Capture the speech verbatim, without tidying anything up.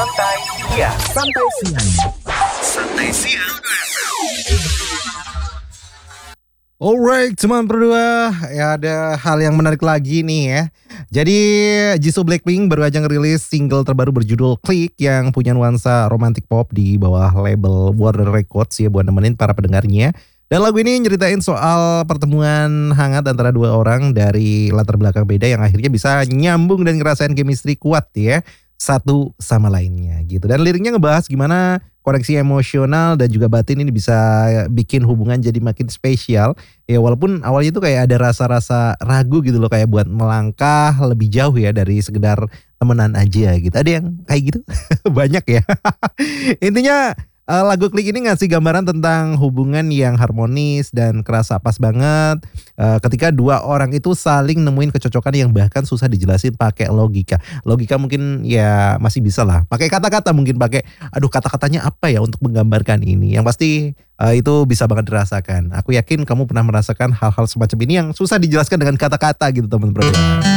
Santai Siang. Santai Siang. Santai Siang. Alright, teman berdua, ya ada hal yang menarik lagi nih ya. Jadi Jisoo Blackpink baru aja ngerilis single terbaru berjudul Click yang punya nuansa romantic pop di bawah label Warner Records ya buat nemenin para pendengarnya. Dan lagu ini nyeritain soal pertemuan hangat antara dua orang dari latar belakang beda yang akhirnya bisa nyambung dan ngerasain chemistry kuat ya satu sama lainnya gitu. Dan liriknya ngebahas gimana koneksi emosional dan juga batin ini bisa bikin hubungan jadi makin spesial. Ya walaupun awalnya itu kayak ada rasa-rasa ragu gitu loh, kayak buat melangkah lebih jauh ya dari sekedar temenan aja gitu. Ada yang kayak gitu? Banyak ya. Intinya Uh, lagu Klik ini ngasih gambaran tentang hubungan yang harmonis dan kerasa pas banget uh, ketika dua orang itu saling nemuin kecocokan yang bahkan susah dijelasin pakai logika. Logika mungkin ya masih bisa lah. Pakai kata-kata mungkin pakai, aduh kata-katanya apa ya untuk menggambarkan ini. Yang pasti uh, itu bisa banget dirasakan. Aku yakin kamu pernah merasakan hal-hal semacam ini yang susah dijelaskan dengan kata-kata gitu teman-teman.